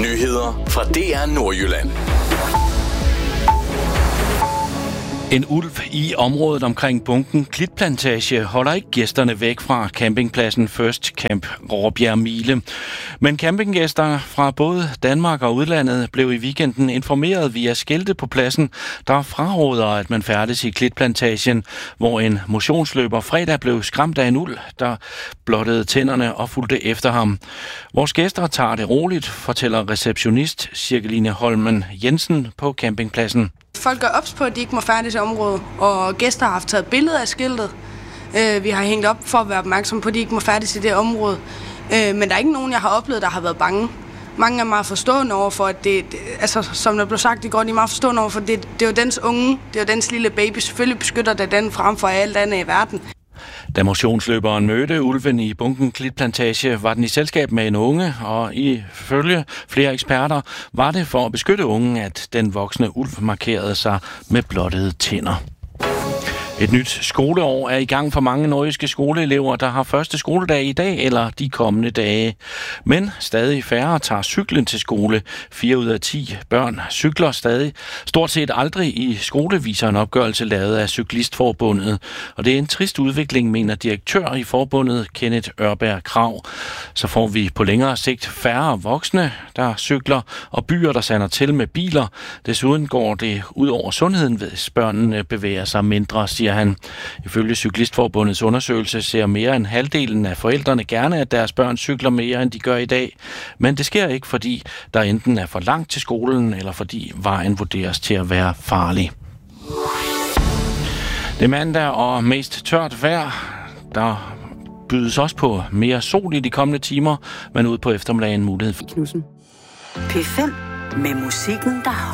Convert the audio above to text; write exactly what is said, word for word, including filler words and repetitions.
Nyheder fra D R Nordjylland. En ulv i området omkring Bunken Klitplantage holder ikke gæsterne væk fra campingpladsen First Camp Råbjerg Mile. Men campinggæster fra både Danmark og udlandet blev i weekenden informeret via skilte på pladsen, der fraråder, at man færdes i Klitplantagen, hvor en motionsløber fredag blev skræmt af en ulv, der blottede tænderne og fulgte efter ham. Vores gæster tager det roligt, fortæller receptionist Cirkeline Holmen Jensen på campingpladsen. Folk er ops på, at de ikke må færdes i området, og gæster har haft taget billeder af skiltet. Vi har hængt op for at være opmærksomme på, at de ikke må færdes i det område. Men der er ikke nogen, jeg har oplevet, der har været bange. Mange er meget forstående over for, at det, altså som der blev sagt i går, de er meget forstående over for, at det, det er jo dens unge, det er jo dens lille baby. Selvfølgelig beskytter det den frem for alt andet i verden. Da motionsløberen mødte ulven i Bunken Klitplantage, var den i selskab med en unge, og ifølge flere eksperter var det for at beskytte ungen, at den voksne ulv markerede sig med blottede tænder. Et nyt skoleår er i gang for mange nordjyske skoleelever, der har første skoledag i dag eller de kommende dage. Men stadig færre tager cyklen til skole. Fire ud af ti børn cykler stadig stort set aldrig i skole, viser en opgørelse lavet af Cyklistforbundet. Og det er en trist udvikling, mener direktør i forbundet Kenneth Ørberg Krag. Så får vi på længere sigt færre voksne, der cykler, og byer, der sander til med biler. Desuden går det ud over sundheden, hvis børnene bevæger sig mindre, siger han. Ifølge Cyklistforbundets undersøgelse ser mere end halvdelen af forældrene gerne, at deres børn cykler mere, end de gør i dag. Men det sker ikke, fordi der enten er for langt til skolen, eller fordi vejen vurderes til at være farlig. Det er mandag og mest tørt vejr. Der bydes også på mere sol i de kommende timer, men ud på eftermiddagen mulighed for Knudsen. P fem med musikken, der